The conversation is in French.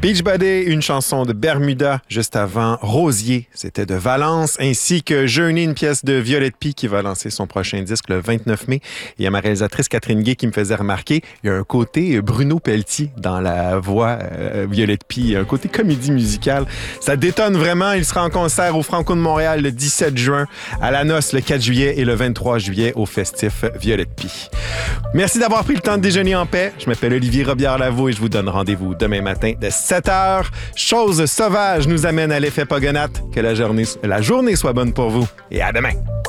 Beachbody, une chanson de Bermuda, juste avant Rosier, c'était de Valence, ainsi que Journey, une pièce de Violette Pie qui va lancer son prochain disque le 29 mai. Et à ma réalisatrice Catherine Gay qui me faisait remarquer, il y a un côté Bruno Pelletier dans la voix Violette Pie, un côté comédie musicale. Ça détonne vraiment. Il sera en concert au Franco de Montréal le 17 juin, à la Noce le 4 juillet et le 23 juillet au festif Violette Pie. Merci d'avoir pris le temps de déjeuner en paix. Je m'appelle Olivier Robillard-Lavaux et je vous donne rendez-vous demain matin de 7h. Chose sauvage nous amène à l'effet Pogonat. Que la journée soit bonne pour vous et à demain.